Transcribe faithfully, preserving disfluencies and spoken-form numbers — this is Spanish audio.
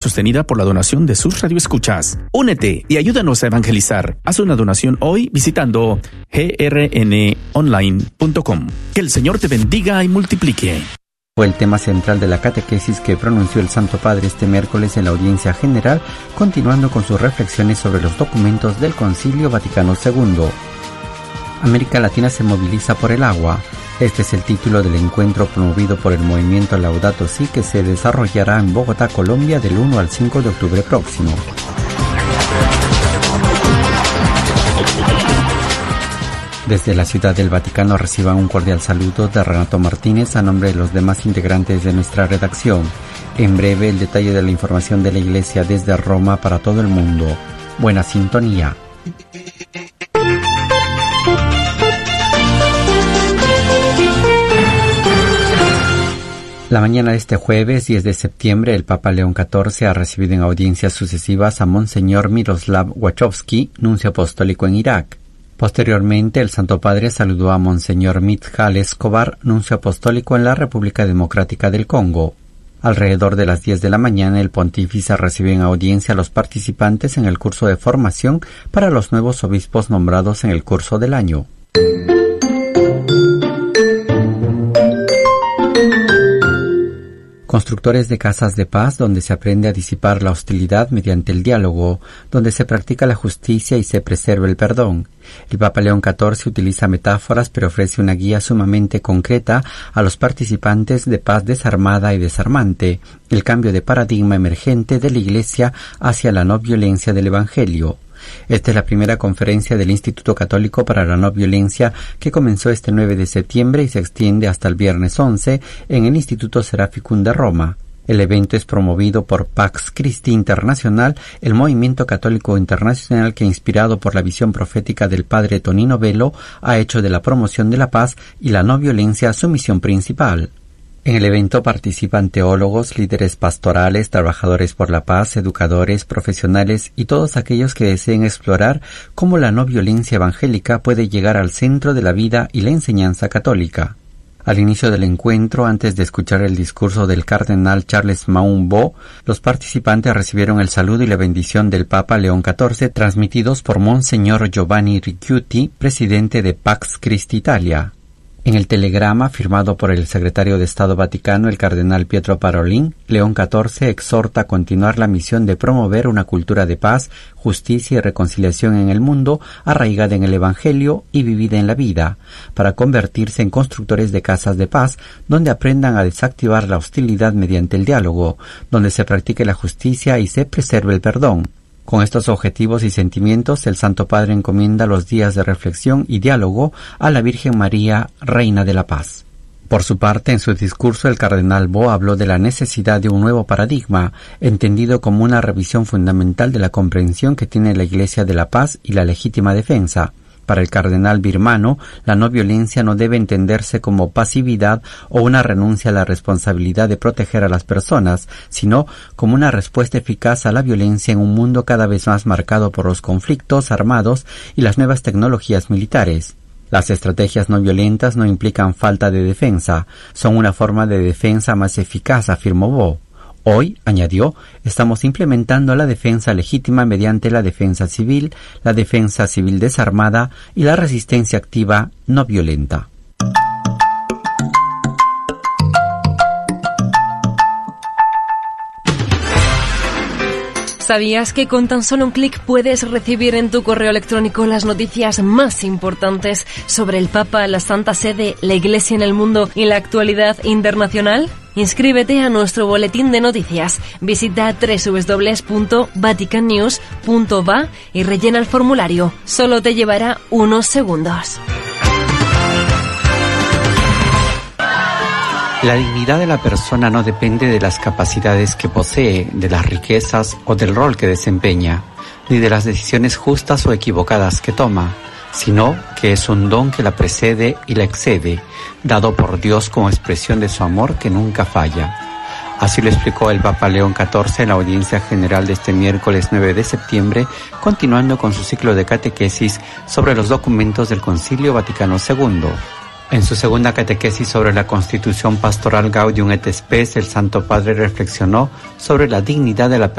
sostenida por la donación de sus radioescuchas. Únete y ayúdanos a evangelizar. Haz una donación hoy visitando g r n online punto com. Que el Señor te bendiga y multiplique. Fue el tema central de la catequesis que pronunció el Santo Padre este miércoles en la audiencia general, continuando con sus reflexiones sobre los documentos del Concilio Vaticano segundo. América Latina se moviliza por el agua. Este es el título del encuentro promovido por el movimiento Laudato Si, que se desarrollará en Bogotá, Colombia, del uno al cinco de octubre próximo. Desde la Ciudad del Vaticano reciban un cordial saludo de Renato Martínez a nombre de los demás integrantes de nuestra redacción. En breve, el detalle de la información de la Iglesia desde Roma para todo el mundo. Buena sintonía. La mañana de este jueves, diez de septiembre, el Papa León catorce ha recibido en audiencias sucesivas a Monseñor Miroslav Wachowski, nuncio apostólico en Irak. Posteriormente, el Santo Padre saludó a Monseñor Midjal Escobar, nuncio apostólico en la República Democrática del Congo. Alrededor de las diez de la mañana, el pontífice recibió en audiencia a los participantes en el curso de formación para los nuevos obispos nombrados en el curso del año. Constructores de casas de paz donde se aprende a disipar la hostilidad mediante el diálogo, donde se practica la justicia y se preserva el perdón. El Papa León catorce utiliza metáforas pero ofrece una guía sumamente concreta a los participantes de paz desarmada y desarmante, el cambio de paradigma emergente de la Iglesia hacia la no violencia del Evangelio. Esta es la primera conferencia del Instituto Católico para la No Violencia que comenzó este nueve de septiembre y se extiende hasta el viernes once en el Instituto Seraficum de Roma. El evento es promovido por Pax Christi Internacional, el movimiento católico internacional que, inspirado por la visión profética del padre Tonino Velo, ha hecho de la promoción de la paz y la no violencia su misión principal. En el evento participan teólogos, líderes pastorales, trabajadores por la paz, educadores, profesionales y todos aquellos que deseen explorar cómo la no violencia evangélica puede llegar al centro de la vida y la enseñanza católica. Al inicio del encuentro, antes de escuchar el discurso del cardenal Charles Maumbo, los participantes recibieron el saludo y la bendición del Papa León catorce, transmitidos por Monseñor Giovanni Ricciuti, presidente de Pax Christi Italia. En el telegrama firmado por el secretario de Estado Vaticano, el cardenal Pietro Parolin, León catorce exhorta a continuar la misión de promover una cultura de paz, justicia y reconciliación en el mundo, arraigada en el Evangelio y vivida en la vida, para convertirse en constructores de casas de paz, donde aprendan a desactivar la hostilidad mediante el diálogo, donde se practique la justicia y se preserve el perdón. Con estos objetivos y sentimientos, el Santo Padre encomienda los días de reflexión y diálogo a la Virgen María, Reina de la Paz. Por su parte, en su discurso, el cardenal Bo habló de la necesidad de un nuevo paradigma, entendido como una revisión fundamental de la comprensión que tiene la Iglesia de la Paz y la legítima defensa. Para el cardenal birmano, la no violencia no debe entenderse como pasividad o una renuncia a la responsabilidad de proteger a las personas, sino como una respuesta eficaz a la violencia en un mundo cada vez más marcado por los conflictos armados y las nuevas tecnologías militares. Las estrategias no violentas no implican falta de defensa, son una forma de defensa más eficaz, afirmó Bo. Hoy, añadió, estamos implementando la defensa legítima mediante la defensa civil, la defensa civil desarmada y la resistencia activa no violenta. ¿Sabías que con tan solo un clic puedes recibir en tu correo electrónico las noticias más importantes sobre el Papa, la Santa Sede, la Iglesia en el mundo y la actualidad internacional? Inscríbete a nuestro boletín de noticias. Visita doble u doble u doble u punto vatican news punto va y rellena el formulario. Solo te llevará unos segundos. La dignidad de la persona no depende de las capacidades que posee, de las riquezas o del rol que desempeña, ni de las decisiones justas o equivocadas que toma, sino que es un don que la precede y la excede, dado por Dios como expresión de su amor que nunca falla. Así lo explicó el Papa León catorce en la audiencia general de este miércoles nueve de septiembre, continuando con su ciclo de catequesis sobre los documentos del Concilio Vaticano segundo. En su segunda catequesis sobre la Constitución Pastoral Gaudium et Spes, el Santo Padre reflexionó sobre la dignidad de la